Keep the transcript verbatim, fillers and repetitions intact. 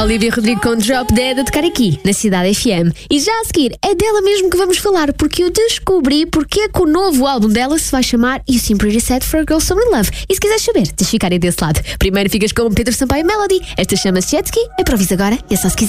Olivia Rodrigo com Drop Dead a tocar aqui, na Cidade F M. E já a seguir, é dela mesmo que vamos falar, porque eu descobri porque é que o novo álbum dela se vai chamar You Seem Pretty Sad for a Girl So In Love. E se quiseres saber, tens de ficar aí desse lado. Primeiro ficas com Pedro Sampaio Melody. Esta chama-se Jet Ski. É para ouvir agora, e é só se quiser.